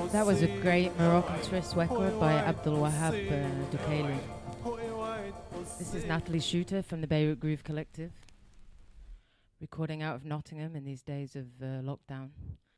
That was a great Moroccan twist record by Abdul Wahab Dukaili. This is Natalie Shooter from the Beirut Groove Collective, recording out of Nottingham in these days of lockdown.